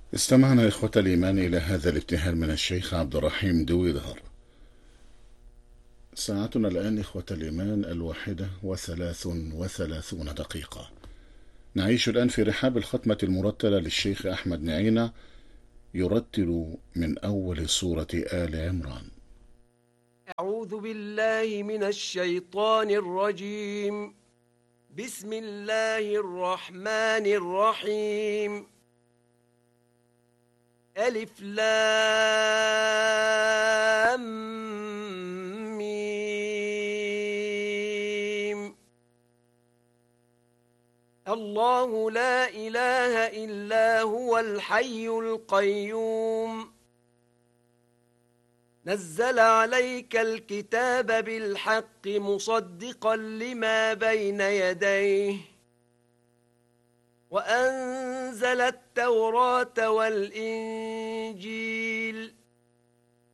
استمعنا إخوة الإيمان إلى هذا الابتهال من الشيخ عبد الرحيم دويدهر. ساعتنا الآن إخوة الإيمان 1:33 نعيش الآن في رحاب الختمة المرتلة للشيخ أحمد نعينة، يرتل من أول سورة آل عمران. أعوذ بالله من الشيطان الرجيم. بسم الله الرحمن الرحيم. ألف لام ميم. الله لا إله إلا هو الحي القيوم. نزل عليك الكتاب بالحق مصدقا لما بين يديه وأنزل التوراة والإنجيل